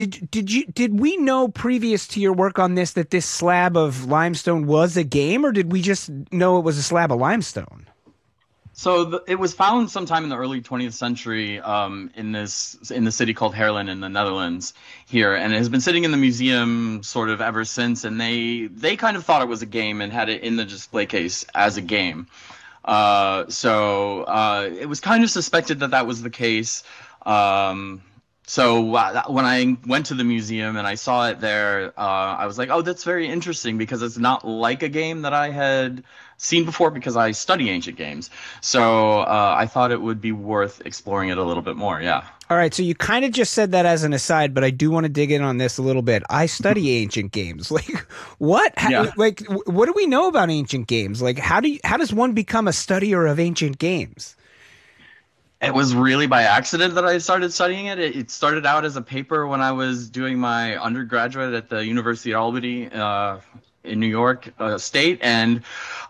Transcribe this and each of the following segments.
Did we know previous to your work on this that this slab of limestone was a game, or did we just know it was a slab of limestone? So it was found sometime in the early 20th century in the city called Haarlem in the Netherlands here, and it has been sitting in the museum sort of ever since. And they kind of thought it was a game and had it in the display case as a game. It was kind of suspected that that was the case. When I went to the museum and I saw it there, I was like, oh, that's very interesting because it's not like a game that I had seen before because I study ancient games. I thought it would be worth exploring it a little bit more. Yeah. All right, so you kind of just said that as an aside, but I do want to dig in on this a little bit. I study ancient games. Like, what? Yeah. What do we know about ancient games? Like, how does one become a studier of ancient games? It was really by accident that I started studying it. It started out as a paper when I was doing my undergraduate at the University of Albany in New York State, and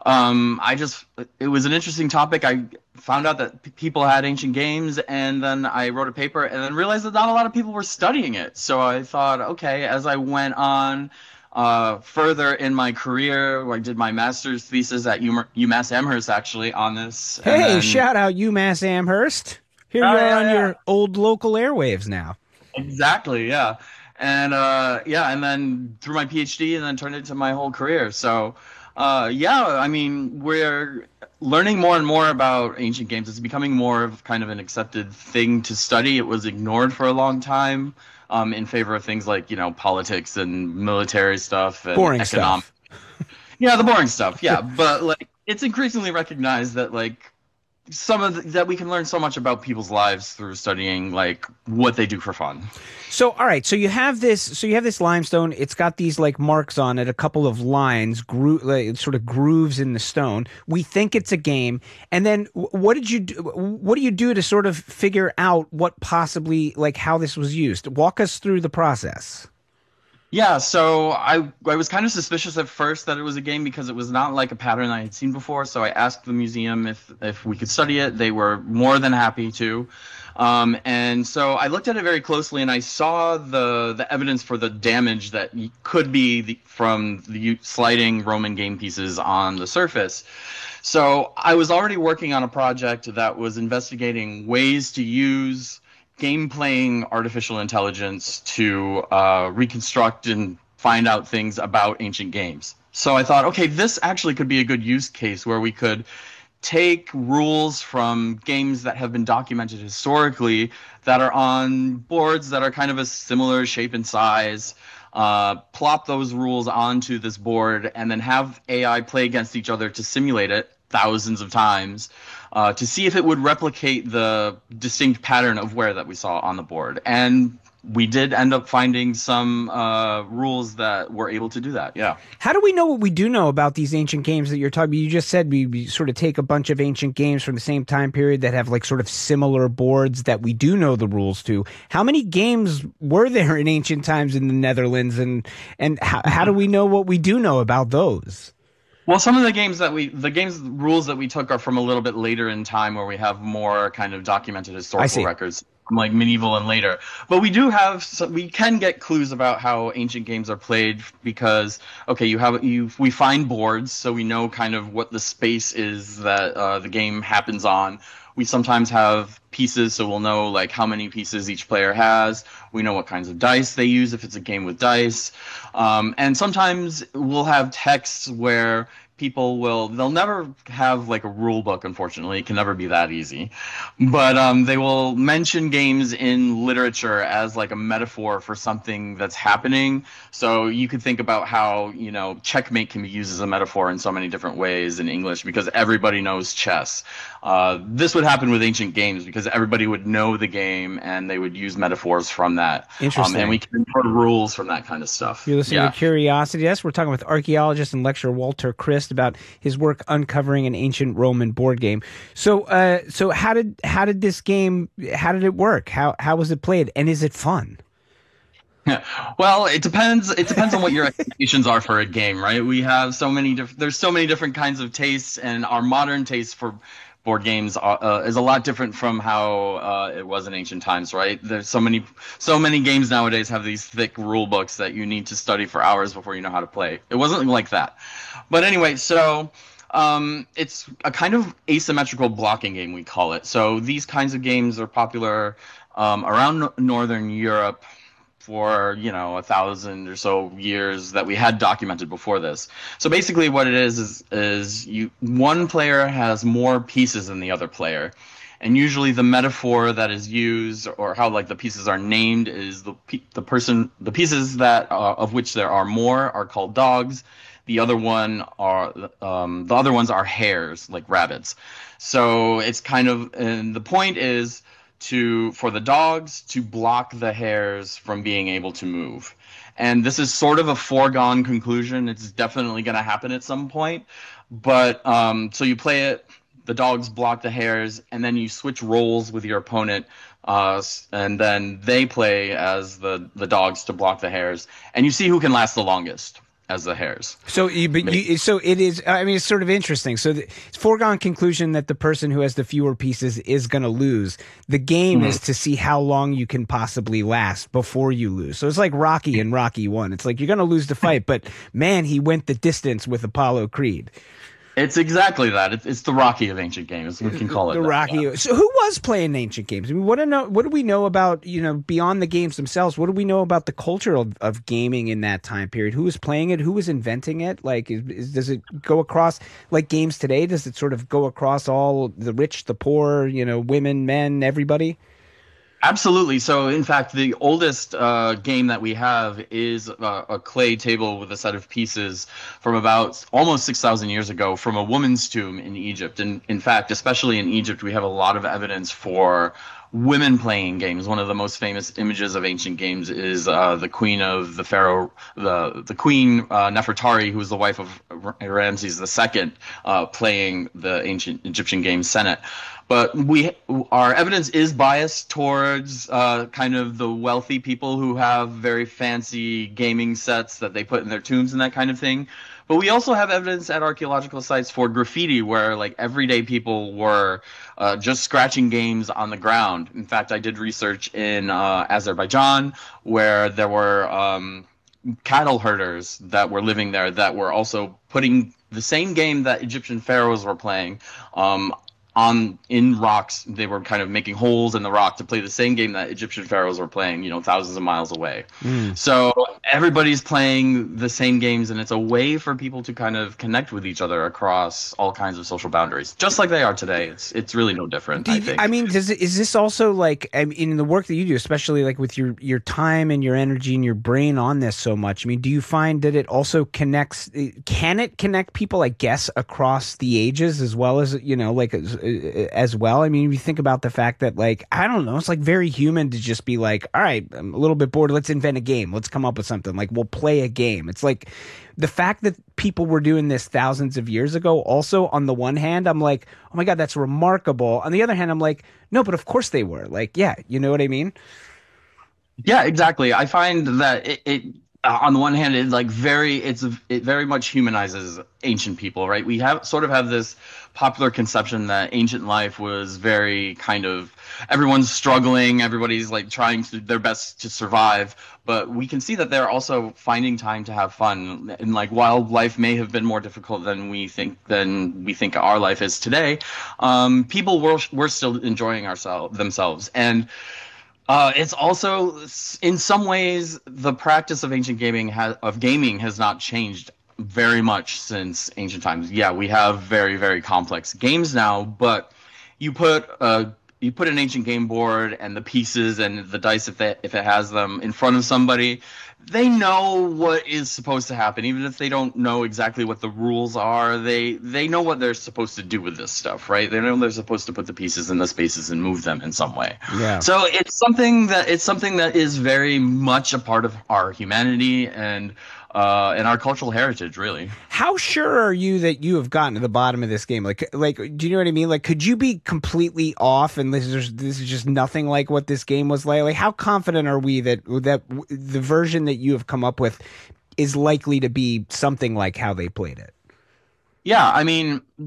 it was an interesting topic. I found out that people had ancient games, and then I wrote a paper, and then realized that not a lot of people were studying it. So I thought, okay, as I went on further in my career, where I did my master's thesis at UMass Amherst, actually, on this. Hey, shout out UMass Amherst. Here you are on your old local airwaves now. Exactly, yeah. And then through my PhD and then turned it into my whole career. I mean, we're learning more and more about ancient games. It's becoming more of kind of an accepted thing to study. It was ignored for a long time in favor of things like, politics and military stuff and boring economic stuff. Yeah, the boring stuff. Yeah, but like it's increasingly recognized that that we can learn so much about people's lives through studying like what they do for fun. So, all right. So you have this limestone. It's got these like marks on it, a couple of lines, sort of grooves in the stone. We think it's a game. And then what did you do? What do you do to sort of figure out what possibly like how this was used? Walk us through the process. Yeah, so I was kind of suspicious at first that it was a game because it was not like a pattern I had seen before. So I asked the museum if we could study it. They were more than happy to. And so I looked at it very closely, and I saw the evidence for the damage that could be from the sliding Roman game pieces on the surface. So I was already working on a project that was investigating ways to use game-playing artificial intelligence to reconstruct and find out things about ancient games. So I thought, okay, this actually could be a good use case where we could take rules from games that have been documented historically that are on boards that are kind of a similar shape and size, plop those rules onto this board, and then have AI play against each other to simulate it thousands of times to see if it would replicate the distinct pattern of wear that we saw on the board. And we did end up finding some rules that were able to do that. Yeah. How do we know what we do know about these ancient games that you're talking about? You just said we sort of take a bunch of ancient games from the same time period that have like sort of similar boards that we do know the rules to. How many games were there in ancient times in the Netherlands, and how do we know what we do know about those? Well, some of the games rules that we took are from a little bit later in time where we have more kind of documented historical records, like medieval and later. But we can get clues about how ancient games are played because, okay, we find boards, so we know kind of what the space is that the game happens on. We sometimes have pieces, so we'll know like how many pieces each player has. We know what kinds of dice they use if it's a game with dice. And sometimes we'll have texts where they'll never have like a rule book, unfortunately. It can never be that easy. But they will mention games in literature as like a metaphor for something that's happening. So you could think about how, checkmate can be used as a metaphor in so many different ways in English because everybody knows chess. This would happen with ancient games because everybody would know the game and they would use metaphors from that. Interesting. And we can infer rules from that kind of stuff. You're listening to Curiosity. Yes, we're talking with archaeologist and lecturer Walter Christ about his work uncovering an ancient Roman board game. So how did this game? How did it work? How was it played? And is it fun? Well, it depends. It depends on what your expectations are for a game, right? We have there's so many different kinds of tastes, and our modern tastes for board games is a lot different from how it was in ancient times, right? There's so many games nowadays have these thick rule books that you need to study for hours before you know how to play. It wasn't like that. But anyway, so it's a kind of asymmetrical blocking game, we call it. So these kinds of games are popular around Northern Europe for 1,000 or so years that we had documented before this. So basically, what it is one player has more pieces than the other player, and usually the metaphor that is used or how like the pieces are named is the pieces that of which there are more are called dogs. The other one are the other ones are hares, like rabbits. So it's kind of, and the point is for the dogs to block the hares from being able to move. And this is sort of a foregone conclusion. It's definitely going to happen at some point. But so you play it, the dogs block the hares, and then you switch roles with your opponent, and then they play as the dogs to block the hares, and you see who can last the longest as the hares. So, so it is. I mean, it's sort of interesting. So, it's foregone conclusion that the person who has the fewer pieces is going to lose. The game is to see how long you can possibly last before you lose. So it's like Rocky in Rocky 1. It's like you're going to lose the fight, but man, he went the distance with Apollo Creed. It's exactly that. It's the Rocky of ancient games. We can call it the that. Rocky. Yeah. So who was playing ancient games? I mean, what do we know about, beyond the games themselves? What do we know about the culture of gaming in that time period? Who was playing it? Who was inventing it? Like, does it go across like games today? Does it sort of go across all the rich, the poor, women, men, everybody? Absolutely. So, in fact, the oldest game that we have is a clay table with a set of pieces from about almost 6,000 years ago from a woman's tomb in Egypt. And in fact, especially in Egypt, we have a lot of evidence for women playing games. One of the most famous images of ancient games is the queen of the pharaoh, the queen Nefertari, who was the wife of Ramses II, playing the ancient Egyptian game Senet. But our evidence is biased towards kind of the wealthy people who have very fancy gaming sets that they put in their tombs and that kind of thing. But we also have evidence at archaeological sites for graffiti where like everyday people were just scratching games on the ground. In fact, I did research in Azerbaijan where there were cattle herders that were living there that were also putting the same game that Egyptian pharaohs were playing in rocks. They were kind of making holes in the rock to play the same game that Egyptian pharaohs were playing, thousands of miles away. So everybody's playing the same games, and it's a way for people to kind of connect with each other across all kinds of social boundaries, just like they are today. It's really no different, I think. I mean, is this also like, in the work that you do, especially like with your time and your energy and your brain on this so much? I mean, do you find that it also connects? Can it connect people, I guess, across the ages as well as as well? I mean, if you think about the fact that, like, I don't know, it's like very human to just be like, all right, I'm a little bit bored, let's invent a game, let's come up with something, like we'll play a game. It's like the fact that people were doing this thousands of years ago, also on the one hand I'm like, oh my god, that's remarkable. On the other hand I'm like, no, but of course they were, like, yeah, you know what I mean? Yeah, exactly. I find that it on the one hand, it very much humanizes ancient people, right? We have this popular conception that ancient life was very kind of, everyone's struggling, everybody's like trying their best to survive, but we can see that they're also finding time to have fun. And like, while life may have been more difficult than we think our life is today, people were still enjoying themselves. And it's also, in some ways, the practice of ancient gaming has not changed very much since ancient times. Yeah, we have very, very complex games now, but you put an ancient game board and the pieces and the dice, if it has them, in front of somebody, they know what is supposed to happen. Even if they don't know exactly what the rules are, they know what they're supposed to do with this stuff, right? They know they're supposed to put the pieces in the spaces and move them in some way. Yeah. So it's something that is very much a part of our humanity and our cultural heritage, really. How sure are you that you have gotten to the bottom of this game? Like, do you know what I mean? Like, could you be completely off and this is just nothing like what this game was like? Like, how confident are we that the version that you have come up with is likely to be something like how they played it? Yeah, I mean,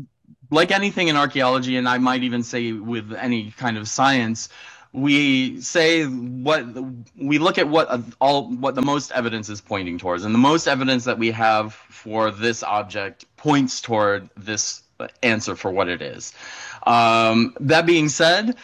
like anything in archaeology, and I might even say with any kind of science, we say what we look at what the most evidence is pointing towards, and the most evidence that we have for this object points toward this answer for what it is. That being said,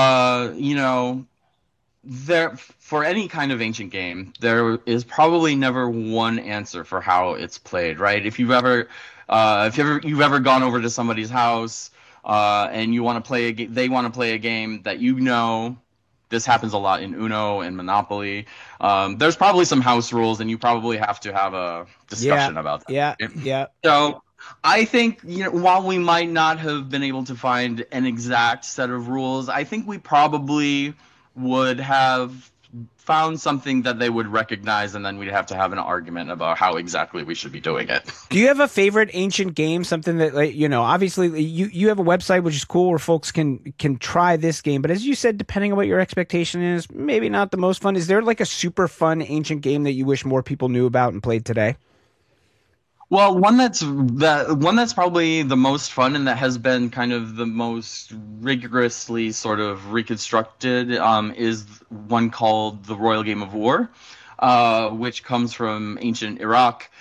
there for any kind of ancient game, there is probably never one answer for how it's played, right? If you've ever gone over to somebody's house and you want to play they want to play a game that this happens a lot in Uno and Monopoly. There's probably some house rules, and you probably have to have a discussion about that. Yeah. So I think, while we might not have been able to find an exact set of rules, I think we probably would have found something that they would recognize, and then we'd have to have an argument about how exactly we should be doing it. Do you have a favorite ancient game? Something that, obviously you have a website, which is cool, where folks can try this game. But as you said, depending on what your expectation is, maybe not the most fun. Is there like a super fun ancient game that you wish more people knew about and played today? Well, one that's probably the most fun and that has been kind of the most rigorously sort of reconstructed is one called the Royal Game of War, which comes from ancient Iraq.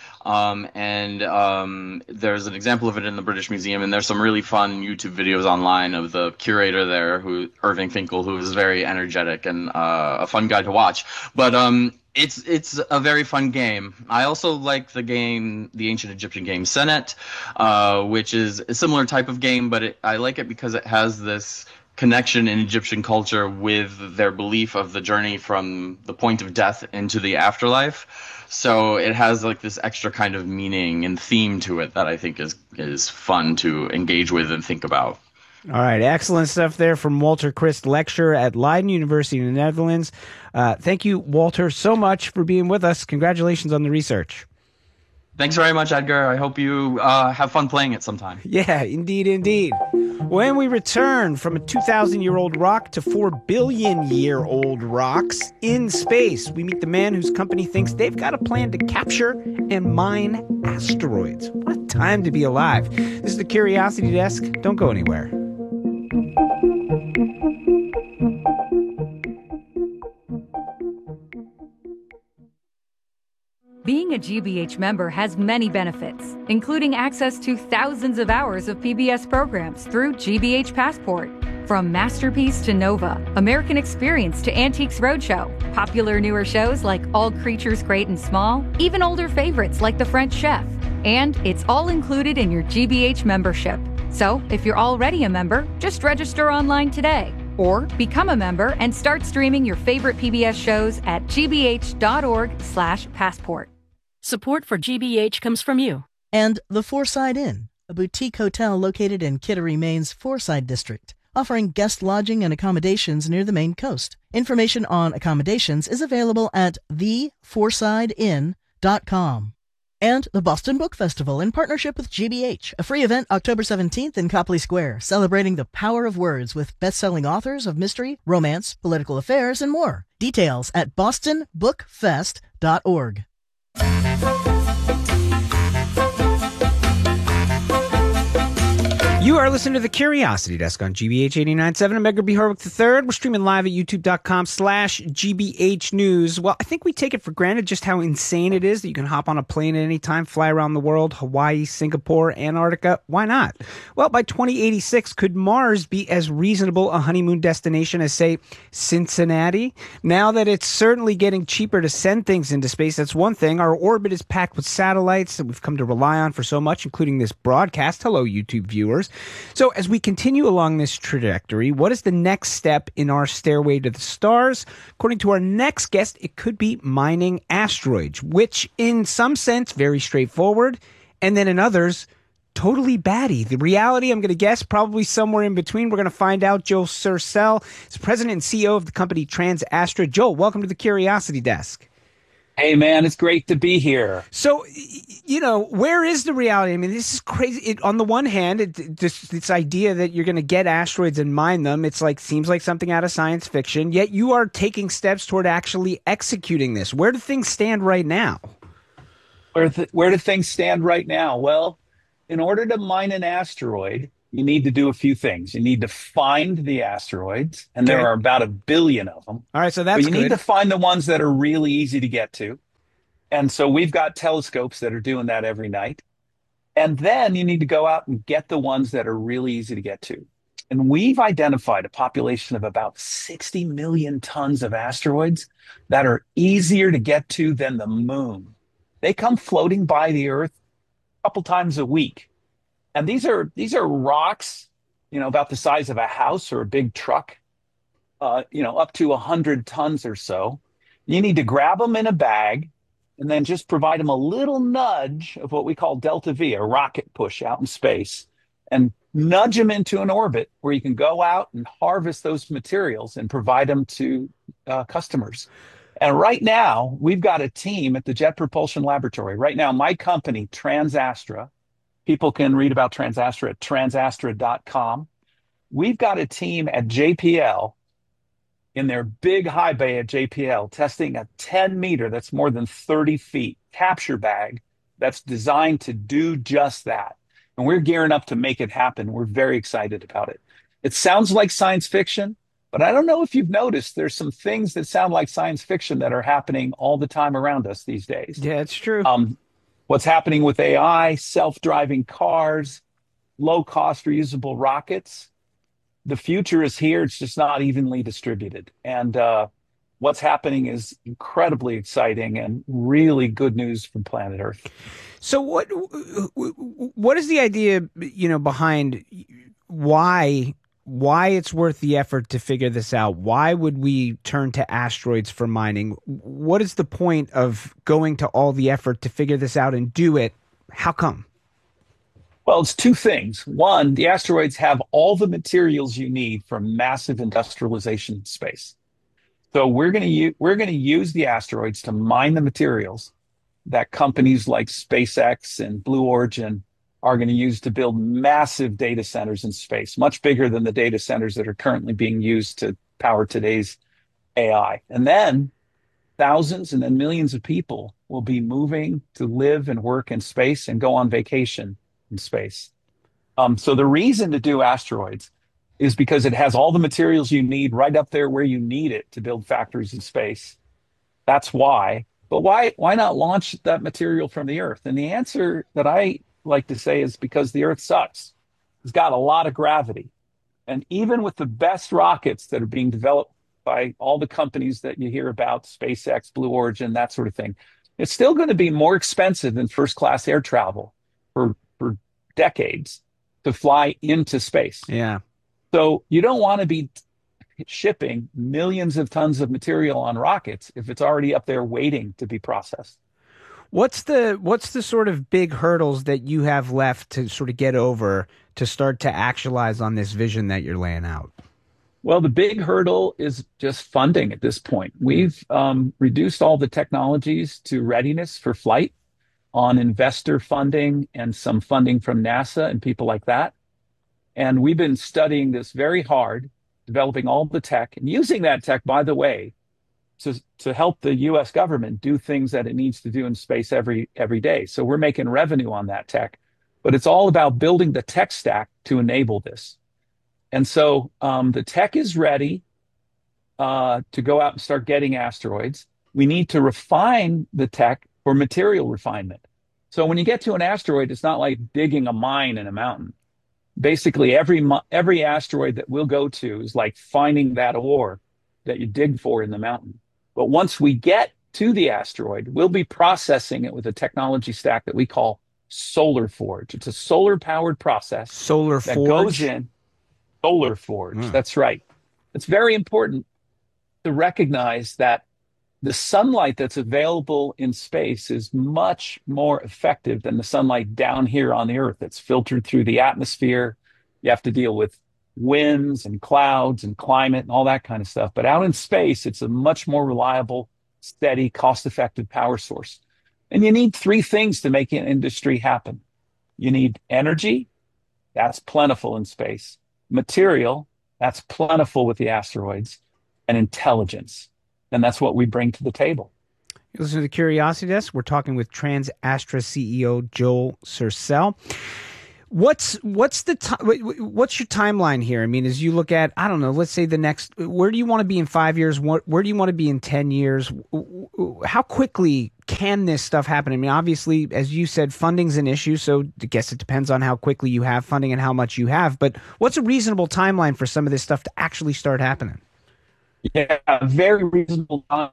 And there's an example of it in the British Museum, and there's some really fun YouTube videos online of the curator there, Irving Finkel, who is very energetic and a fun guy to watch. But it's a very fun game. I also like the ancient Egyptian game Senet, which is a similar type of game, but I like it because it has this connection in Egyptian culture with their belief of the journey from the point of death into the afterlife. So it has like this extra kind of meaning and theme to it that I think is fun to engage with and think about. All right, excellent stuff there from Walter Christ, lecturer at Leiden University in the Netherlands. Thank you, Walter, so much for being with us. Congratulations on the research. Thanks very much, Edgar. I hope you have fun playing it sometime. Yeah, indeed. When we return from a 2,000-year-old rock to 4 billion-year-old rocks in space, we meet the man whose company thinks they've got a plan to capture and mine asteroids. What a time to be alive. This is the Curiosity Desk. Don't go anywhere. Being a GBH member has many benefits, including access to thousands of hours of PBS programs through GBH Passport. From Masterpiece to Nova, American Experience to Antiques Roadshow, popular newer shows like All Creatures Great and Small, even older favorites like The French Chef. And it's all included in your GBH membership. So if you're already a member, just register online today. Or become a member and start streaming your favorite PBS shows at gbh.org/passport. Support for GBH comes from you. And the Fourside Inn, a boutique hotel located in Kittery, Maine's Fourside district, offering guest lodging and accommodations near the Maine coast. Information on accommodations is available at thefoursideinn.com. And the Boston Book Festival in partnership with GBH, a free event October 17th in Copley Square, celebrating the power of words with best-selling authors of mystery, romance, political affairs, and more. Details at bostonbookfest.org. You are listening to the Curiosity Desk on GBH 89.7. I'm Edgar B. Harwick III. We're streaming live at youtube.com/GBH News. Well, I think we take it for granted just how insane it is that you can hop on a plane at any time, fly around the world, Hawaii, Singapore, Antarctica. Why not? Well, by 2086, could Mars be as reasonable a honeymoon destination as, say, Cincinnati? Now that it's certainly getting cheaper to send things into space, that's one thing. Our orbit is packed with satellites that we've come to rely on for so much, including this broadcast. Hello, YouTube viewers. So as we continue along this trajectory, what is the next step in our stairway to the stars? According to our next guest, it could be mining asteroids, which in some sense, very straightforward, and then in others, totally batty. The reality, I'm going to guess, probably somewhere in between. We're going to find out. Joel Sercel is president and CEO of the company TransAstra. Joel, welcome to the Curiosity Desk. Hey, man, it's great to be here. So, where is the reality? I mean, this is crazy. On the one hand, this idea that you're going to get asteroids and mine them, seems like something out of science fiction, yet you are taking steps toward actually executing this. Where do things stand right now? Where do things stand right now? Well, in order to mine an asteroid, you need to do a few things. You need to find the asteroids, and there Okay. are about 1 billion of them. All right, so But that's you need good. to find the ones that are really easy to get to. And so we've got telescopes that are doing that every night. And then you need to go out and get the ones that are really easy to get to. And we've identified a population of about 60 million tons of asteroids that are easier to get to than the moon. They come floating by the Earth a couple times a week. And these are rocks, about the size of a house or a big truck, up to 100 tons or so. You need to grab them in a bag and then just provide them a little nudge of what we call delta V, a rocket push out in space, and nudge them into an orbit where you can go out and harvest those materials and provide them to customers. And right now, we've got a team at the Jet Propulsion Laboratory. Right now, my company, TransAstra, people can read about TransAstra at transastra.com. We've got a team at JPL in their big high bay at JPL testing a 10-meter, that's more than 30 feet, capture bag that's designed to do just that. And we're gearing up to make it happen. We're very excited about it. It sounds like science fiction, but I don't know if you've noticed there's some things that sound like science fiction that are happening all the time around us these days. Yeah, it's true. What's happening with AI, self-driving cars, low-cost reusable rockets. The future is here. It's just not evenly distributed. And what's happening is incredibly exciting and really good news from planet Earth. So what is the idea, behind why it's worth the effort to figure this out? Why would we turn to asteroids for mining? What is the point of going to all the effort to figure this out and do it? How come? Well, it's two things. One, the asteroids have all the materials you need for massive industrialization in space. So we're going to use the asteroids to mine the materials that companies like SpaceX and Blue Origin are going to use to build massive data centers in space, much bigger than the data centers that are currently being used to power today's AI. And then thousands and then millions of people will be moving to live and work in space and go on vacation in space. So the reason to do asteroids is because it has all the materials you need right up there where you need it to build factories in space. That's why. But why not launch that material from the Earth? And the answer that I like to say is because the Earth sucks. It's got a lot of gravity. And even with the best rockets that are being developed by all the companies that you hear about, SpaceX, Blue Origin, that sort of thing, it's still going to be more expensive than first-class air travel for decades to fly into space. Yeah. So you don't want to be shipping millions of tons of material on rockets if it's already up there waiting to be processed. What's the sort of big hurdles that you have left to sort of get over to start to actualize on this vision that you're laying out? Well, the big hurdle is just funding at this point. We've reduced all the technologies to readiness for flight on investor funding and some funding from NASA and people like that. And we've been studying this very hard, developing all the tech and using that tech, by the way, to help the US government do things that it needs to do in space every day. So we're making revenue on that tech, but it's all about building the tech stack to enable this. And so the tech is ready to go out and start getting asteroids. We need to refine the tech for material refinement. So when you get to an asteroid, it's not like digging a mine in a mountain. Basically, every asteroid that we'll go to is like finding that ore that you dig for in the mountain. But once we get to the asteroid, we'll be processing it with a technology stack that we call Solar Forge. It's a solar-powered process. Solar that Forge? goes in. Solar Forge, That's right. It's very important to recognize that the sunlight that's available in space is much more effective than the sunlight down here on the Earth that's filtered through the atmosphere. You have to deal with winds and clouds and climate and all that kind of stuff. But out in space, it's a much more reliable, steady, cost-effective power source. And you need three things to make an industry happen. You need energy, that's plentiful in space. Material, that's plentiful with the asteroids. And intelligence. And that's what we bring to the table. You listen to the Curiosity Desk. We're talking with TransAstra CEO Joel Sercel. What's the what's your timeline here? I mean, as you look at, I don't know, let's say the next, where do you want to be in 5 years? Where do you want to be in 10 years? How quickly can this stuff happen? I mean, obviously, as you said, funding's an issue, so I guess it depends on how quickly you have funding and how much you have. But what's a reasonable timeline for some of this stuff to actually start happening? Yeah, very reasonable time.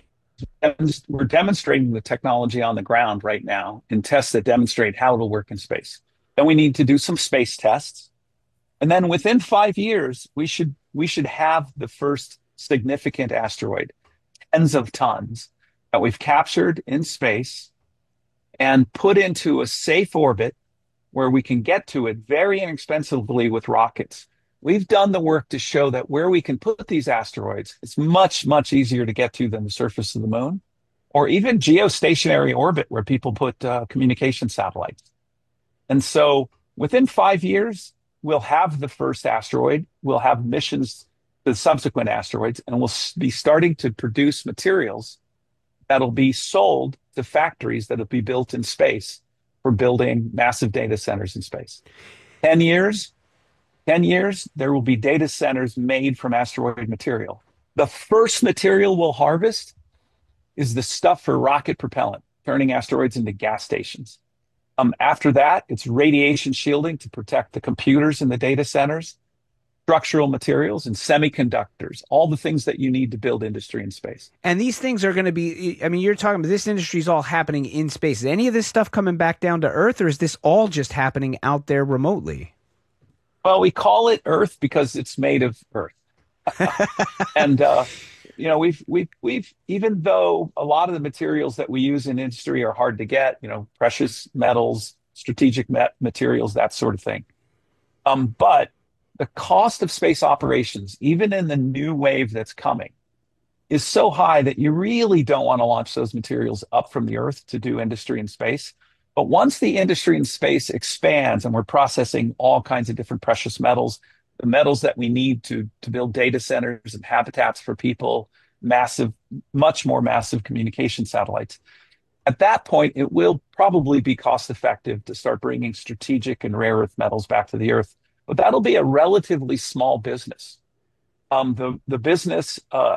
We're demonstrating the technology on the ground right now in tests that demonstrate how it'll work in space. Then we need to do some space tests. And then within 5 years, we should have the first significant asteroid, tens of tons, that we've captured in space and put into a safe orbit where we can get to it very inexpensively with rockets. We've done the work to show that where we can put these asteroids, it's much, much easier to get to than the surface of the moon, or even geostationary orbit where people put communication satellites. And so within 5 years, we'll have the first asteroid, we'll have missions to the subsequent asteroids, and we'll be starting to produce materials that'll be sold to factories that'll be built in space for building massive data centers in space. 10 years, there will be data centers made from asteroid material. The first material we'll harvest is the stuff for rocket propellant, turning asteroids into gas stations. After that, it's radiation shielding to protect the computers in the data centers, structural materials, and semiconductors, all the things that you need to build industry in space. And these things are going to be, I mean, you're talking about this industry is all happening in space. Is any of this stuff coming back down to Earth, or is this all just happening out there remotely? Well, we call it Earth because it's made of Earth. And, we've even though a lot of the materials that we use in industry are hard to get, precious metals, strategic materials, that sort of thing. But the cost of space operations, even in the new wave that's coming, is so high that you really don't want to launch those materials up from the Earth to do industry in space. But once the industry in space expands and we're processing all kinds of different precious metals, the metals that we need to build data centers and habitats for people, much more massive communication satellites. At that point, it will probably be cost effective to start bringing strategic and rare earth metals back to the Earth. But that'll be a relatively small business. The business,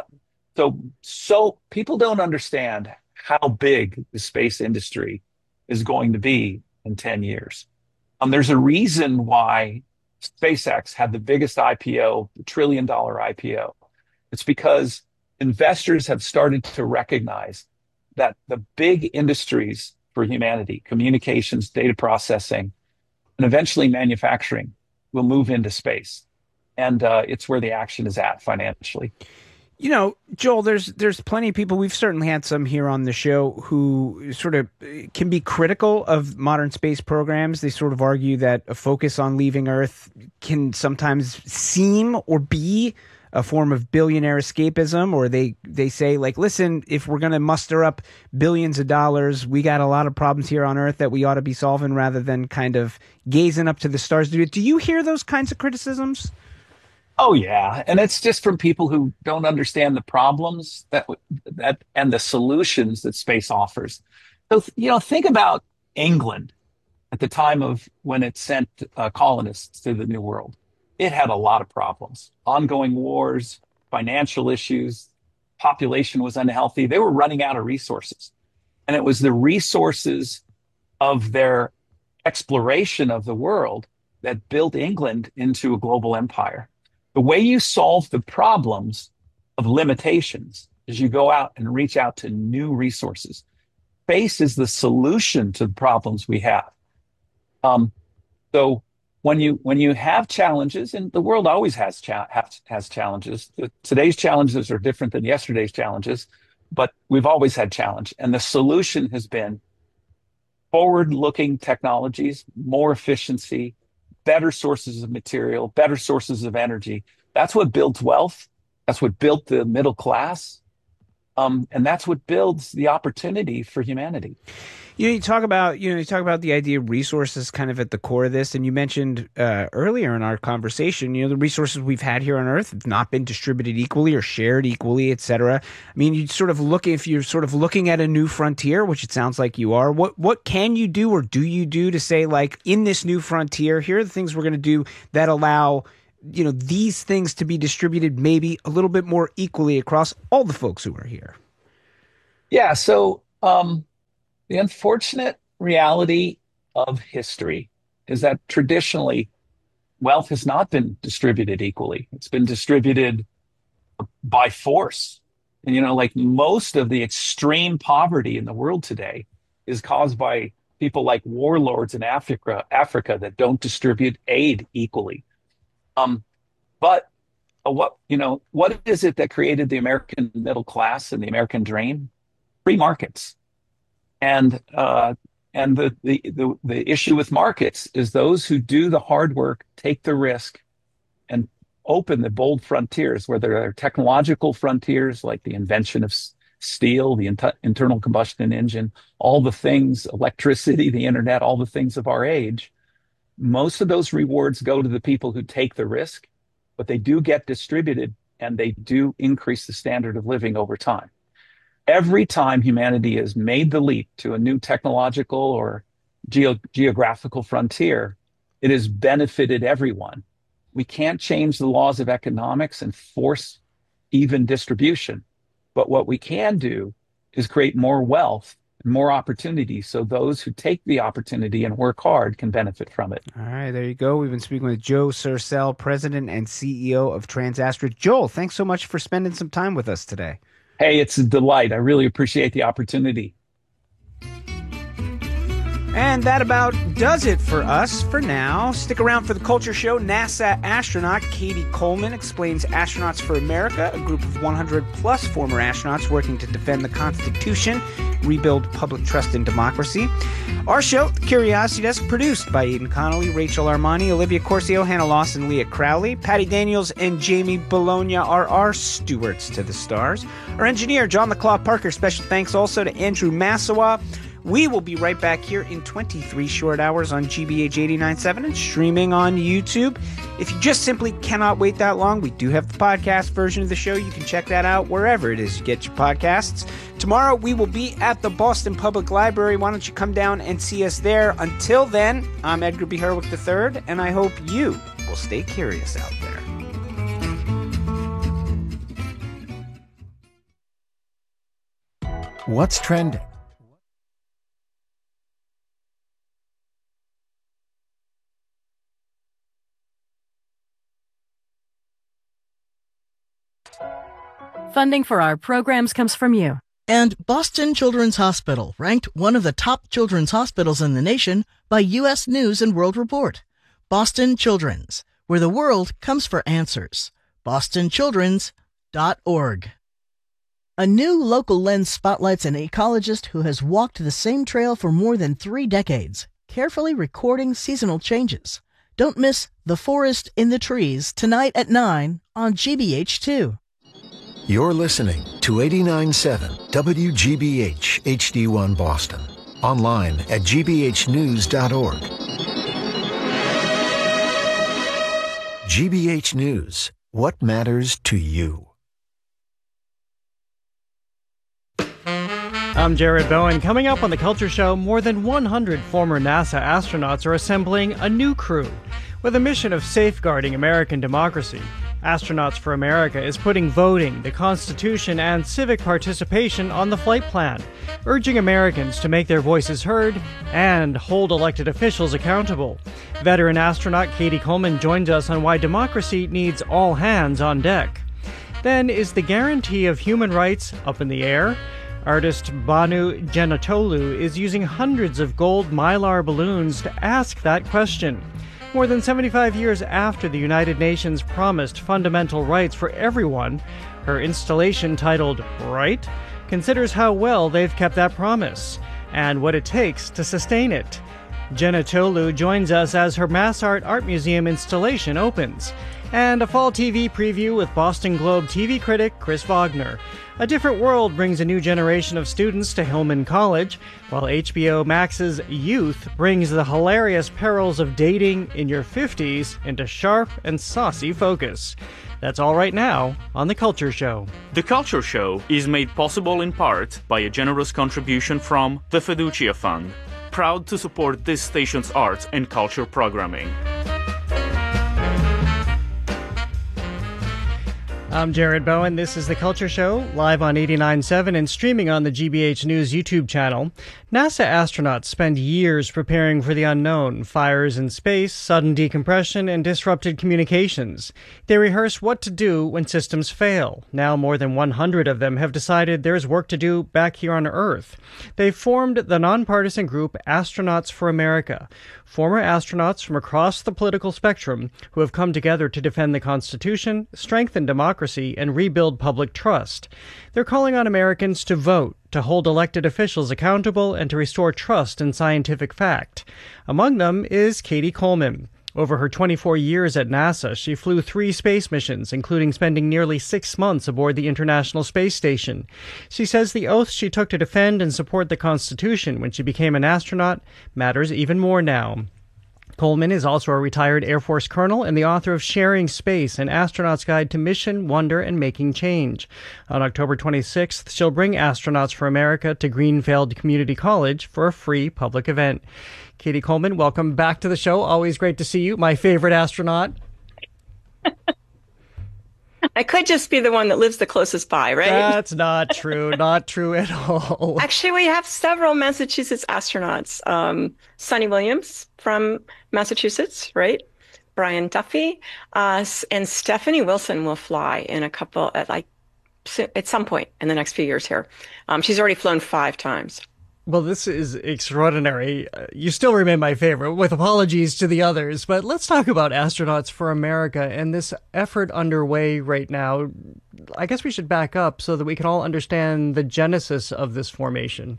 so people don't understand how big the space industry is going to be in 10 years. There's a reason why SpaceX had the biggest IPO, the $1 trillion IPO. It's because investors have started to recognize that the big industries for humanity, communications, data processing, and eventually manufacturing, will move into space. And it's where the action is at financially. Joel, there's plenty of people, we've certainly had some here on the show, who sort of can be critical of modern space programs. They sort of argue that a focus on leaving Earth can sometimes seem or be a form of billionaire escapism, or they say, like, listen, if we're going to muster up billions of dollars, we got a lot of problems here on Earth that we ought to be solving rather than kind of gazing up to the stars. Do you hear those kinds of criticisms? Oh, yeah. And it's just from people who don't understand the problems that and the solutions that space offers. So, think about England at the time of when it sent colonists to the New World. It had a lot of problems, ongoing wars, financial issues, population was unhealthy. They were running out of resources. And it was the resources of their exploration of the world that built England into a global empire. The way you solve the problems of limitations is you go out and reach out to new resources. Space is the solution to the problems we have. So when you have challenges, and the world always has challenges. Today's challenges are different than yesterday's challenges, but we've always had challenge. And the solution has been forward-looking technologies, more efficiency, better sources of material, better sources of energy. That's what builds wealth. That's what built the middle class. And that's what builds the opportunity for humanity. You talk about the idea of resources kind of at the core of this, and you mentioned earlier in our conversation, the resources we've had here on Earth have not been distributed equally or shared equally, et cetera. I mean, if you're sort of looking at a new frontier, which it sounds like you are, what can you do or do you do to say, like, in this new frontier, here are the things we're going to do that allow these things to be distributed maybe a little bit more equally across all the folks who are here? Yeah. So the unfortunate reality of history is that traditionally wealth has not been distributed equally. It's been distributed by force. And, like most of the extreme poverty in the world today is caused by people like warlords in Africa that don't distribute aid equally. But what is it that created the American middle class and the American dream? Free markets. And the issue with markets is those who do the hard work, take the risk, and open the bold frontiers, whether they're technological frontiers like the invention of steel, the internal combustion engine, all the things, electricity, the internet, all the things of our age. Most of those rewards go to the people who take the risk, but they do get distributed and they do increase the standard of living over time. Every time humanity has made the leap to a new technological or geographical frontier, it has benefited everyone. We can't change the laws of economics and force even distribution, but what we can do is create more wealth and more opportunity so those who take the opportunity and work hard can benefit from it. All right, there you go. We've been speaking with Joe Sercel, President and CEO of TransAstra. Joel, thanks so much for spending some time with us today. Hey, it's a delight. I really appreciate the opportunity. And that about does it for us for now. Stick around for the Culture Show. NASA astronaut Katie Coleman explains Astronauts for America, a group of 100-plus former astronauts working to defend the Constitution, rebuild public trust in democracy. Our show, The Curiosity Desk, produced by Aidan Connolly, Rachel Armani, Olivia Corcio, Hannah Lawson, Leah Crowley. Patty Daniels and Jamie Bologna are our stewards to the stars. Our engineer, John the Claw Parker. Special thanks also to Andrew Massawa. We will be right back here in 23 short hours on GBH 89.7 and streaming on YouTube. If you just simply cannot wait that long, we do have the podcast version of the show. You can check that out wherever it is you get your podcasts. Tomorrow, we will be at the Boston Public Library. Why don't you come down and see us there? Until then, I'm Edgar B. Herwick III, and I hope you will stay curious out there. What's trending? Funding for our programs comes from you. And Boston Children's Hospital, ranked one of the top children's hospitals in the nation by U.S. News and World Report. Boston Children's, where the world comes for answers. BostonChildren's.org. A new local lens spotlights an ecologist who has walked the same trail for more than 3 decades, carefully recording seasonal changes. Don't miss The Forest in the Trees tonight at 9 on GBH2. You're listening to 89.7 WGBH HD1 Boston. Online at gbhnews.org. GBH News. What matters to you? I'm Jared Bowen. Coming up on The Culture Show, more than 100 former NASA astronauts are assembling a new crew with a mission of safeguarding American democracy. Astronauts for America is putting voting, the Constitution, and civic participation on the flight plan, urging Americans to make their voices heard and hold elected officials accountable. Veteran astronaut Katie Coleman joins us on why democracy needs all hands on deck. Then, is the guarantee of human rights up in the air? Artist Banu Genatolu is using hundreds of gold mylar balloons to ask that question. More than 75 years after the United Nations promised fundamental rights for everyone, her installation titled Right considers how well they've kept that promise and what it takes to sustain it. Genatolu joins us as her MassArt Art Museum installation opens, and a fall TV preview with Boston Globe TV critic Chris Wagner. A Different World brings a new generation of students to Hillman College, while HBO Max's Youth brings the hilarious perils of dating in your 50s into sharp and saucy focus. That's all right now on The Culture Show. The Culture Show is made possible in part by a generous contribution from the Fiducia Fund, proud to support this station's arts and culture programming. I'm Jared Bowen. This is The Culture Show, live on 89.7 and streaming on the GBH News YouTube channel. NASA astronauts spend years preparing for the unknown, fires in space, sudden decompression, and disrupted communications. They rehearse what to do when systems fail. Now more than 100 of them have decided there's work to do back here on Earth. They've formed the nonpartisan group Astronauts for America, former astronauts from across the political spectrum who have come together to defend the Constitution, strengthen democracy, and rebuild public trust. They're calling on Americans to vote, to hold elected officials accountable, and to restore trust in scientific fact. Among them is Katie Coleman. Over her 24 years at NASA, she flew 3 space missions, including spending nearly 6 months aboard the International Space Station. She says the oath she took to defend and support the Constitution when she became an astronaut matters even more now. Coleman is also a retired Air Force colonel and the author of Sharing Space, an astronaut's guide to mission, wonder, and making change. On October 26th, she'll bring Astronauts for America to Greenfield Community College for a free public event. Katie Coleman, welcome back to the show. Always great to see you, my favorite astronaut. I could just be the one that lives the closest by, right? That's not true. Not true at all. Actually, we have several Massachusetts astronauts. Sonny Williams from Massachusetts, right? Brian Duffy, and Stephanie Wilson will fly in a couple at some point in the next few years here. She's already flown 5 times. Well, this is extraordinary. You still remain my favorite, with apologies to the others. But let's talk about Astronauts for America and this effort underway right now. I guess we should back up so that we can all understand the genesis of this formation.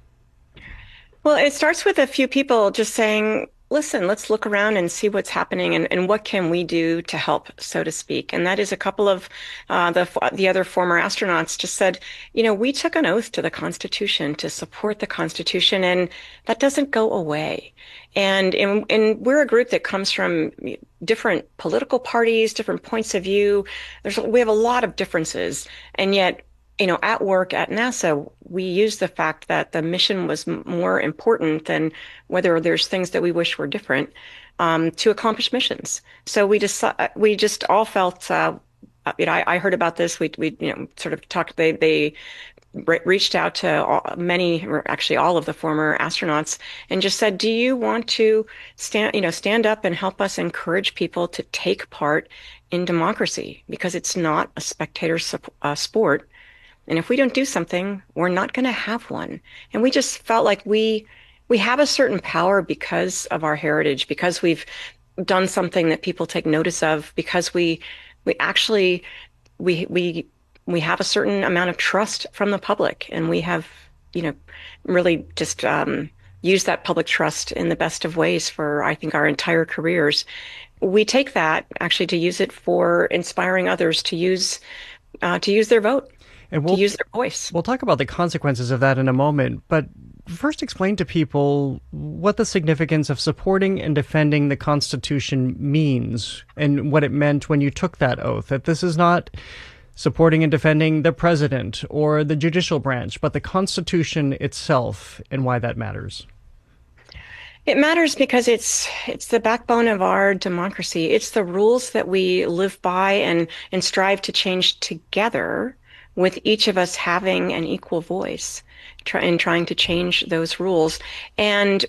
Well, it starts with a few people just saying, listen, let's look around and see what's happening and what can we do to help, so to speak. And that is a couple of the other former astronauts just said, we took an oath to the Constitution to support the Constitution, and that doesn't go away. And we're a group that comes from different political parties, different points of view. We have a lot of differences, and yet at work at NASA, we use the fact that the mission was more important than whether there's things that we wish were different to accomplish missions. So we just all felt. I heard about this. We sort of talked. They reached out to many, or actually all of the former astronauts, and just said, "Do you want to stand up and help us encourage people to take part in democracy? Because it's not a spectator sport." And if we don't do something, we're not going to have one. And we just felt like we have a certain power because of our heritage, because we've done something that people take notice of, because we actually have a certain amount of trust from the public, and we have really just used that public trust in the best of ways for, I think, our entire careers. We take that actually to use it for inspiring others to use their vote. And to use their voice. We'll talk about the consequences of that in a moment, but first explain to people what the significance of supporting and defending the Constitution means and what it meant when you took that oath, that this is not supporting and defending the president or the judicial branch, but the Constitution itself, and why that matters. It matters because it's the backbone of our democracy. It's the rules that we live by and strive to change together, with each of us having an equal voice in trying to change those rules. And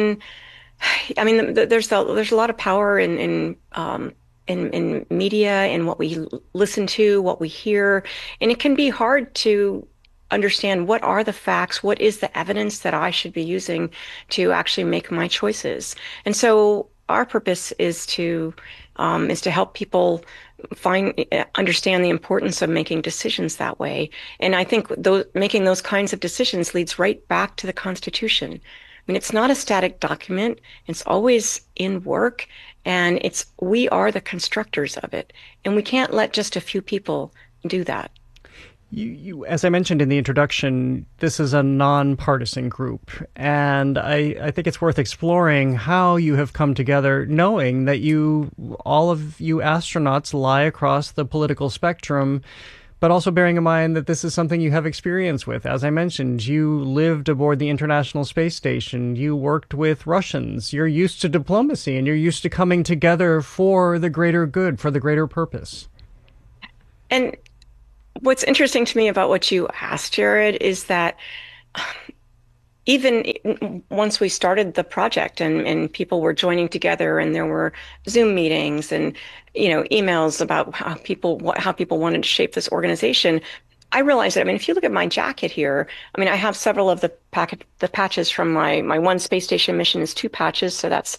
there's a lot of power in media, in what we listen to, what we hear, and it can be hard to understand what are the facts, what is the evidence that I should be using to actually make my choices. And so our purpose is to help people understand the importance of making decisions that way. And I think making those kinds of decisions leads right back to the Constitution. I mean, it's not a static document. It's always in work, and we are the constructors of it. And we can't let just a few people do that. As I mentioned in the introduction, this is a nonpartisan group, and I think it's worth exploring how you have come together, knowing that all of you astronauts lie across the political spectrum, but also bearing in mind that this is something you have experience with. As I mentioned, you lived aboard the International Space Station, you worked with Russians, you're used to diplomacy, and you're used to coming together for the greater good, for the greater purpose. And what's interesting to me about what you asked, Jared, is that even once we started the project and people were joining together and there were Zoom meetings and emails about how people wanted to shape this organization, I realized that, if you look at my jacket here, I have several of the patches from my one space station mission is 2 patches, so that's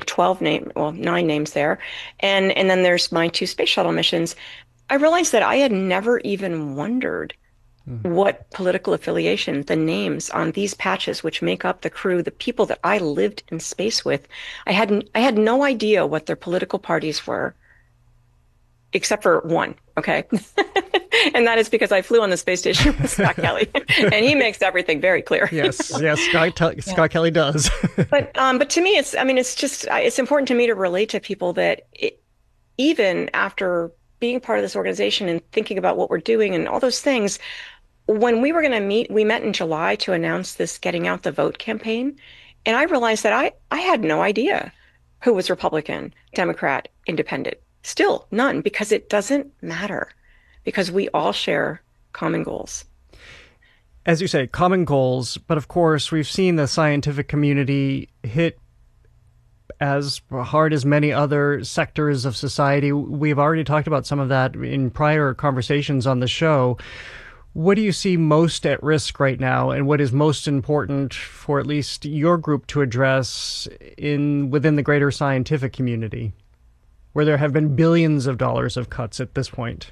9 names there, and then there's my 2 space shuttle missions. I realized that I had never even wondered what political affiliation, the names on these patches, which make up the crew, the people that I lived in space with, I had no idea what their political parties were, except for one, okay? And that is because I flew on the space station with Scott Kelly, and he makes everything very clear. Yes, Scott Kelly does. But to me, it's important to me to relate to people that even after being part of this organization and thinking about what we're doing and all those things, when we were going to meet, we met in July to announce this Getting Out the Vote campaign. And I realized that I had no idea who was Republican, Democrat, Independent. Still none, because it doesn't matter, because we all share common goals. As you say, common goals. But of course, we've seen the scientific community hit as hard as many other sectors of society. We've already talked about some of that in prior conversations on the show. What do you see most at risk right now, and what is most important for at least your group to address within the greater scientific community, where there have been billions of dollars of cuts at this point?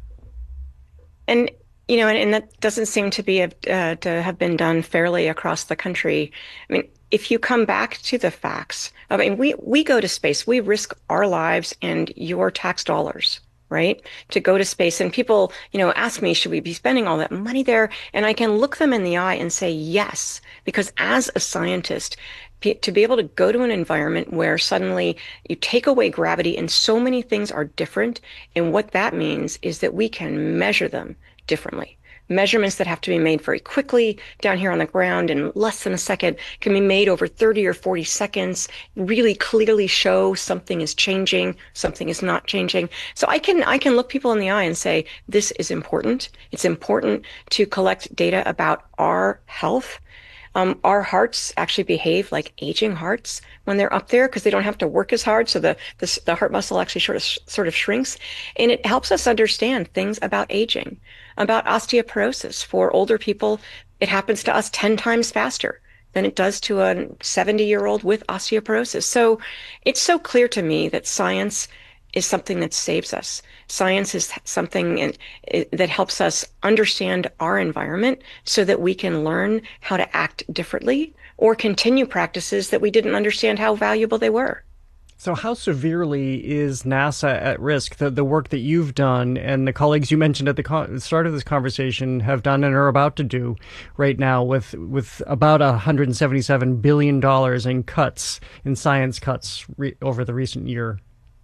And and that doesn't seem to be to have been done fairly across the country. If you come back to the facts, we go to space, we risk our lives and your tax dollars, right, to go to space. And people, ask me, should we be spending all that money there? And I can look them in the eye and say, yes, because as a scientist, to be able to go to an environment where suddenly you take away gravity and so many things are different, and what that means is that we can measure them differently. Measurements that have to be made very quickly down here on the ground in less than a second can be made over 30 or 40 seconds, really clearly show something is changing, something is not changing. So I can look people in the eye and say, this is important. It's important to collect data about our health. Our hearts actually behave like aging hearts when they're up there because they don't have to work as hard. So the heart muscle actually sort of shrinks, and it helps us understand things about aging, about osteoporosis. For older people, it happens to us 10 times faster than it does to a 70-year-old with osteoporosis. So it's so clear to me that science is something that saves us. Science is something that helps us understand our environment so that we can learn how to act differently or continue practices that we didn't understand how valuable they were. So how severely is NASA at risk? The work that you've done and the colleagues you mentioned at the start of this conversation have done and are about to do right now with about $177 billion in cuts, in science cuts over the recent year.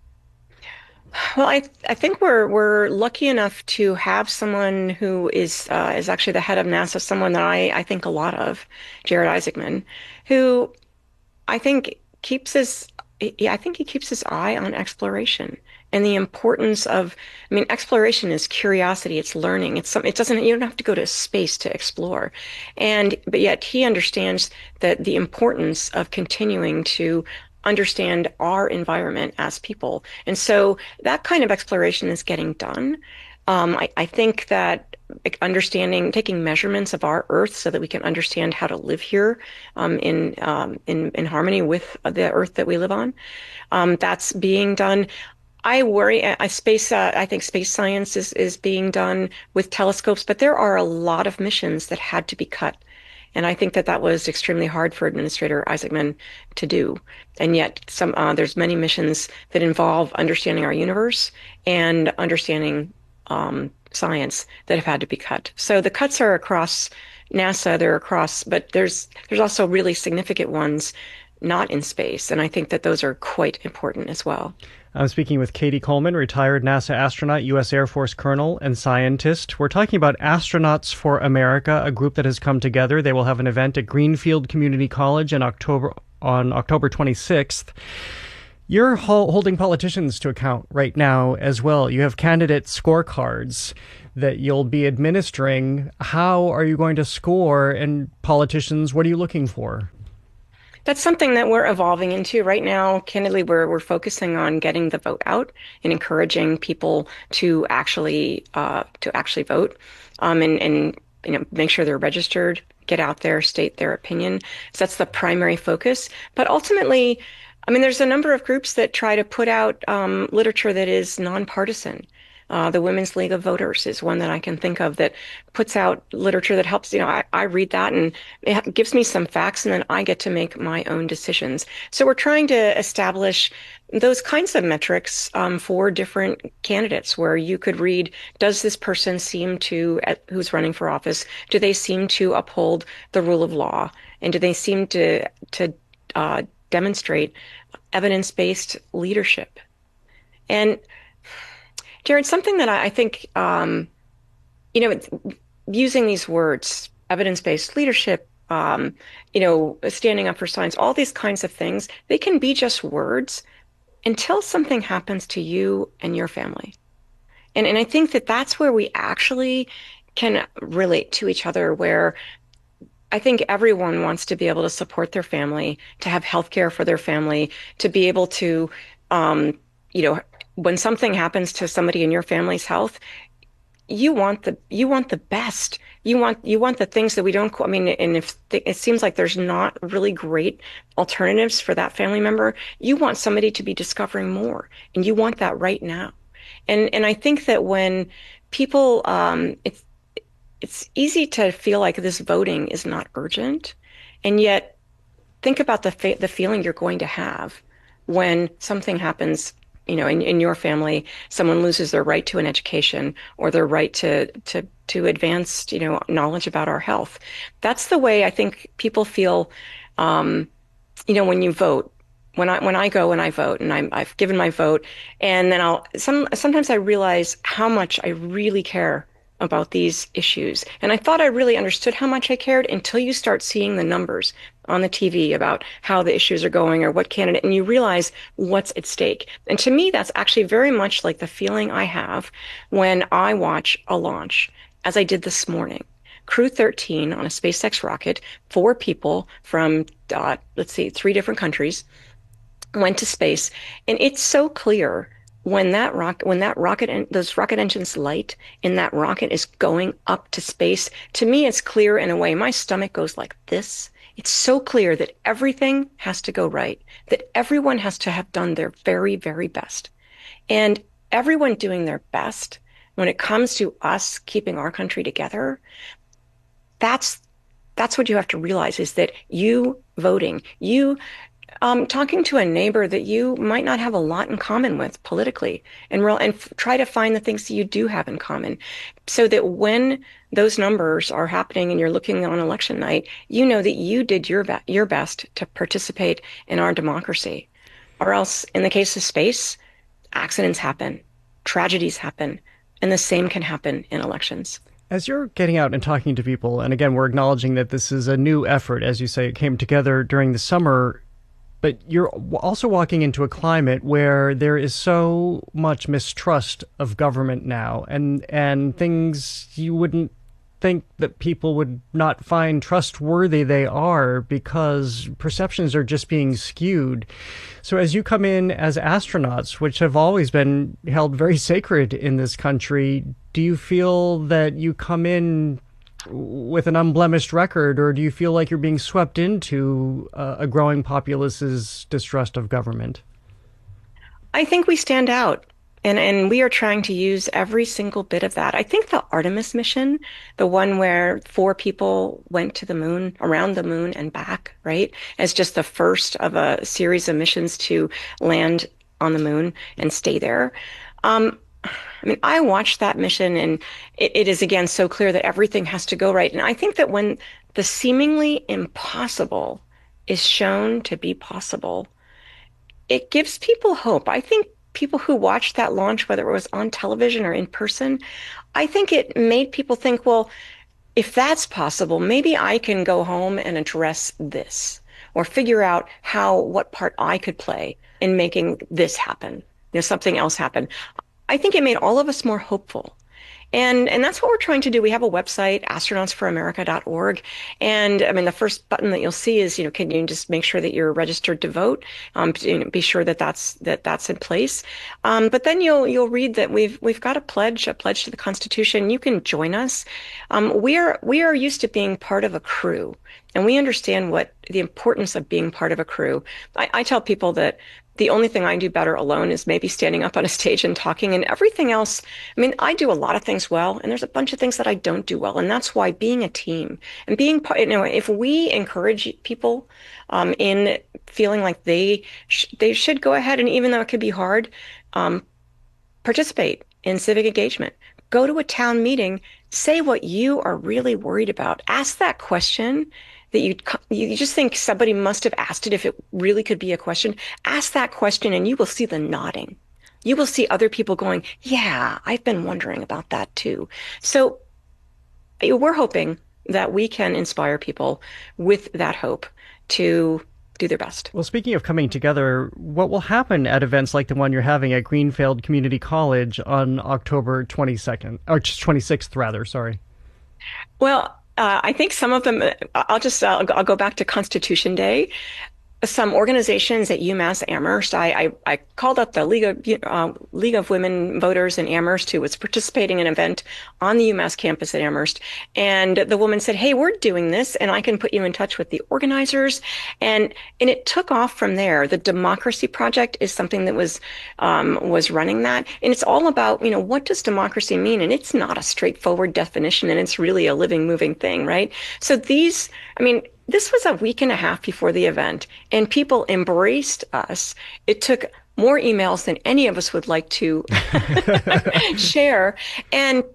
Well, I think we're lucky enough to have someone who is actually the head of NASA, someone that I think a lot of, Jared Isaacman, who I think keeps his eye on exploration and the importance of. Exploration is curiosity, it's learning, you don't have to go to space to explore, but yet he understands that the importance of continuing to understand our environment as people. And so that kind of exploration is getting done. I think that taking measurements of our Earth so that we can understand how to live here in harmony with the Earth that we live on, that's being done. I worry, I think space science is being done with telescopes, but there are a lot of missions that had to be cut. And I think that was extremely hard for Administrator Isaacman to do. And yet there's many missions that involve understanding our universe and understanding science that have had to be cut. So the cuts are across NASA, they're across, but there's also really significant ones not in space. And I think that those are quite important as well. I'm speaking with Cady Coleman, retired NASA astronaut, U.S. Air Force colonel, and scientist. We're talking about Astronauts for America, a group that has come together. They will have an event at Greenfield Community College on October 26th. You're holding politicians to account right now as well. You have candidate scorecards that you'll be administering. How are you going to score? And politicians, what are you looking for? That's something that we're evolving into right now. Candidly, we're focusing on getting the vote out and encouraging people to actually vote, and make sure they're registered, get out there, state their opinion. So that's the primary focus. But ultimately, I mean, there's a number of groups that try to put out literature that is nonpartisan. The Women's League of Voters is one that I can think of that puts out literature that helps. I read that and it gives me some facts, and then I get to make my own decisions. So we're trying to establish those kinds of metrics for different candidates, where you could read, does this person seem to, who's running for office, do they seem to uphold the rule of law? And do they seem to demonstrate evidence-based leadership? And Jared, something that I think, using these words, evidence-based leadership, standing up for science, all these kinds of things, they can be just words until something happens to you and your family. And I think that that's where we actually can relate to each other, where I think everyone wants to be able to support their family, to have health care for their family, to be able to, when something happens to somebody in your family's health, you want the best. You want the things that we don't. I mean, and if it seems like there's not really great alternatives for that family member, you want somebody to be discovering more, and you want that right now. And I think that when people, it's easy to feel like this voting is not urgent, and yet think about the feeling you're going to have when something happens. In your family, someone loses their right to an education or their right to advanced, knowledge about our health. That's the way I think people feel, when you vote. When I go and I vote, and I've given my vote, and then sometimes I realize how much I really care about these issues. And I thought I really understood how much I cared until you start seeing the numbers on the TV about how the issues are going or what candidate, and you realize what's at stake. And to me, that's actually very much like the feeling I have when I watch a launch, as I did this morning. Crew 13 on a SpaceX rocket, 4 people from, 3 different countries went to space. And it's so clear when those rocket engines light and that rocket is going up to space, to me, it's clear in a way. My stomach goes like this. It's so clear that everything has to go right, that everyone has to have done their very, very best. And everyone doing their best, when it comes to us keeping our country together, that's what you have to realize, is that you voting, you talking to a neighbor that you might not have a lot in common with politically, and try to find the things that you do have in common, so that when those numbers are happening and you're looking on election night, you know that you did your best to participate in our democracy. Or else, in the case of space, accidents happen, tragedies happen, and the same can happen in elections. As you're getting out and talking to people, and again, we're acknowledging that this is a new effort, as you say, it came together during the summer, but you're also walking into a climate where there is so much mistrust of government now, and things you wouldn't think that people would not find trustworthy they are, because perceptions are just being skewed. So as you come in as astronauts, which have always been held very sacred in this country, do you feel that you come in with an unblemished record, or do you feel like you're being swept into a growing populace's distrust of government? I think we stand out, and we are trying to use every single bit of that. I think the Artemis mission, the one where 4 people went to the moon, around the moon and back, right, as just the first of a series of missions to land on the moon and stay there. I watched that mission, and it is again so clear that everything has to go right. And I think that when the seemingly impossible is shown to be possible, it gives people hope. I think people who watched that launch, whether it was on television or in person, I think it made people think, well, if that's possible, maybe I can go home and address this, or figure out what part I could play in making this happen, something else happen. I think it made all of us more hopeful. And that's what we're trying to do. We have a website, astronautsforamerica.org. And the first button that you'll see is, can you just make sure that you're registered to vote? Be sure that that's in place. But then you'll read that we've got a pledge to the Constitution. You can join us. We are used to being part of a crew, and we understand what the importance of being part of a crew. I tell people that the only thing I do better alone is maybe standing up on a stage and talking, and everything else. I do a lot of things well, and there's a bunch of things that I don't do well. And that's why being a team and being part, if we encourage people in feeling like they should go ahead, and even though it could be hard, participate in civic engagement, go to a town meeting, say what you are really worried about, ask that question that you just think somebody must have asked it if it really could be a question. Ask that question and you will see the nodding. You will see other people going, yeah, I've been wondering about that too. So we're hoping that we can inspire people with that hope to do their best. Well, speaking of coming together, what will happen at events like the one you're having at Greenfield Community College on October 22nd, or 26th rather, sorry? Well, I think some of them, I'll go back to Constitution Day. Some organizations at UMass Amherst, I called up the League of Women Voters in Amherst, who was participating in an event on the UMass campus at Amherst. And the woman said, hey, we're doing this, and I can put you in touch with the organizers. And it took off from there. The Democracy Project is something that was running that. And it's all about, what does democracy mean? And it's not a straightforward definition, and it's really a living, moving thing, right? So this was a week and a half before the event, and people embraced us. It took more emails than any of us would like to share. And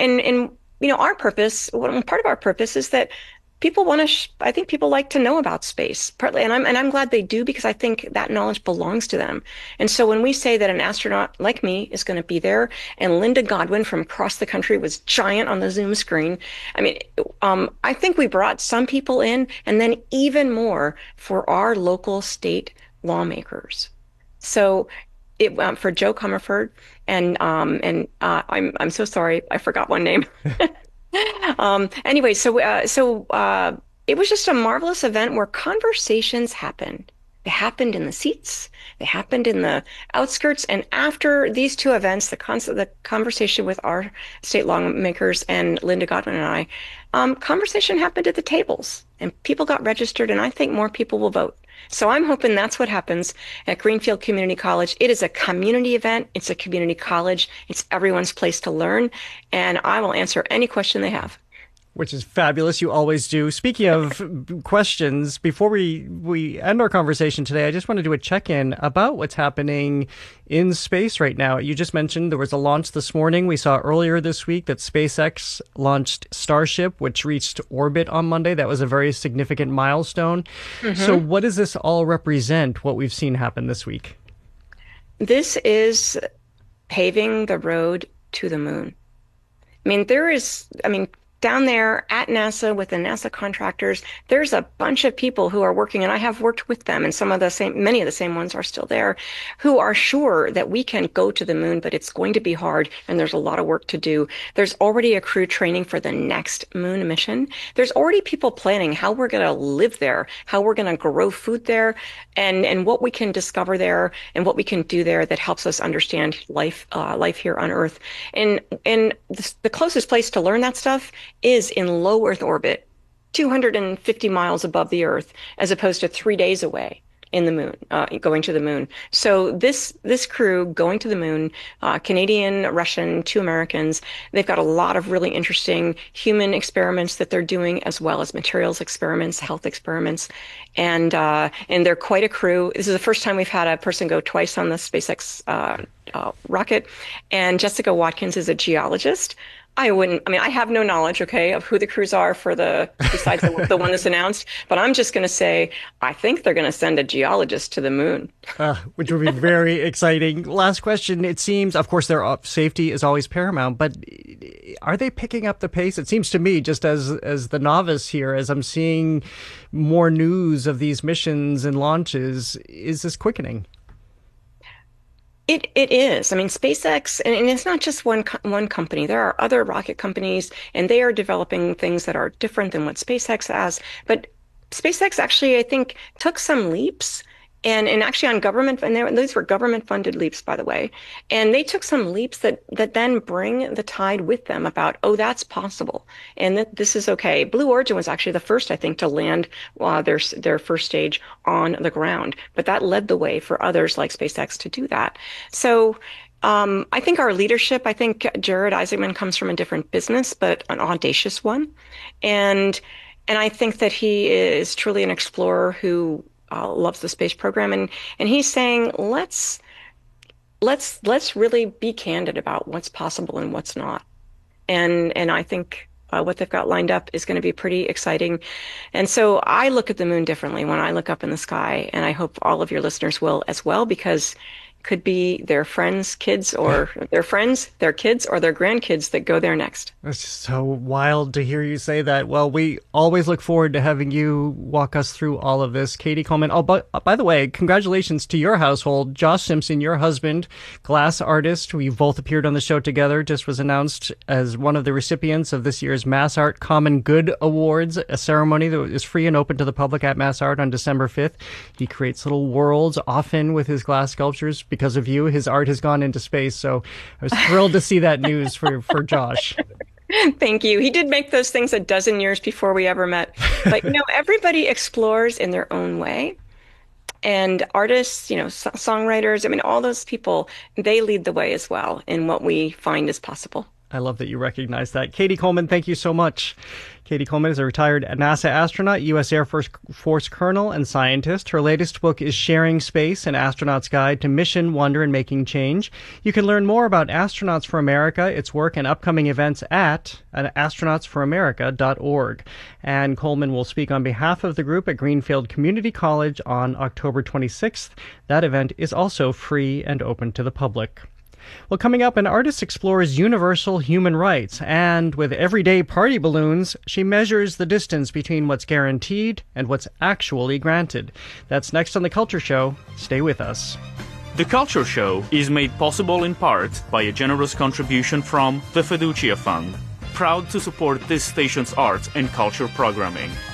our purpose, part of our purpose is that people want to, I think people like to know about space, partly, and I'm glad they do, because I think that knowledge belongs to them. And so when we say that an astronaut like me is going to be there, and Linda Godwin from across the country was giant on the Zoom screen, I think we brought some people in, and then even more for our local state lawmakers. So for Joe Comerford, and I'm so sorry, I forgot one name. Anyway, so it was just a marvelous event where conversations happened. They happened in the seats, they happened in the outskirts, and after these two events, the conversation with our state lawmakers and Linda Godwin and I, conversation happened at the tables, and people got registered, and I think more people will vote. So I'm hoping that's what happens at Greenfield Community College. It is a community event. It's a community college. It's everyone's place to learn. And I will answer any question they have. Which is fabulous. You always do. Speaking of questions, before we end our conversation today, I just want to do a check-in about what's happening in space right now. You just mentioned there was a launch this morning. We saw earlier this week that SpaceX launched Starship, which reached orbit on Monday. That was a very significant milestone. Mm-hmm. So what does this all represent, what we've seen happen this week? This is paving the road to the moon. Down there at NASA with the NASA contractors, there's a bunch of people who are working, and I have worked with them, and many of the same ones are still there, who are sure that we can go to the moon, but it's going to be hard, and there's a lot of work to do. There's already a crew training for the next moon mission. There's already people planning how we're going to live there, how we're going to grow food there, and what we can discover there, and what we can do there that helps us understand life here on Earth. And the closest place to learn that stuff is in low Earth orbit, 250 miles above the Earth, as opposed to 3 days away in the moon, going to the moon. So this crew going to the moon, Canadian, Russian, 2 Americans, they've got a lot of really interesting human experiments that they're doing, as well as materials experiments, health experiments, and they're quite a crew. This is the first time we've had a person go twice on the SpaceX rocket, and Jessica Watkins is a geologist. I have no knowledge, of who the crews are besides the one that's announced, but I'm just going to say, I think they're going to send a geologist to the moon. Which would be very exciting. Last question. It seems, of course, their safety is always paramount, but are they picking up the pace? It seems to me, just as the novice here, as I'm seeing more news of these missions and launches, is this quickening? It is. SpaceX, and it's not just one company. There are other rocket companies, and they are developing things that are different than what SpaceX has. But SpaceX actually, I think, took some leaps, and actually on government, and those were government-funded leaps, by the way. And they took some leaps that then bring the tide with them about, that's possible, and that this is okay. Blue Origin was actually the first, I think, to land their first stage on the ground, but that led the way for others like SpaceX to do that. So I think our leadership, Jared Isaacman comes from a different business, but an audacious one, and I think that he is truly an explorer who loves the space program, and he's saying let's really be candid about what's possible and what's not, and I think what they've got lined up is going to be pretty exciting. And so I look at the moon differently when I look up in the sky, and I hope all of your listeners will as well, because could be their friends' kids, or their friends, their kids, or their grandkids that go there next. It's so wild to hear you say that. Well, we always look forward to having you walk us through all of this. Katie Coleman. Oh, but by the way, congratulations to your household. Josh Simpson, your husband, glass artist. We've both appeared on the show together. Just was announced as one of the recipients of this year's MassArt Common Good Awards, a ceremony that is free and open to the public at MassArt on December 5th. He creates little worlds, often with his glass sculptures. Because of you, his art has gone into space. So I was thrilled to see that news for Josh. Thank you. He did make those things a dozen years before we ever met. But, everybody explores in their own way. And artists, songwriters, all those people, they lead the way as well in what we find is possible. I love that you recognize that. Katie Coleman, thank you so much. Katie Coleman is a retired NASA astronaut, U.S. Air Force colonel, and scientist. Her latest book is Sharing Space, An Astronaut's Guide to Mission, Wonder, and Making Change. You can learn more about Astronauts for America, its work, and upcoming events at astronautsforamerica.org. And Coleman will speak on behalf of the group at Greenfield Community College on October 26th. That event is also free and open to the public. Well, coming up, an artist explores universal human rights, and with everyday party balloons, she measures the distance between what's guaranteed and what's actually granted. That's next on The Culture Show. Stay with us. The Culture Show is made possible in part by a generous contribution from the Fiducia Fund, proud to support this station's arts and culture programming.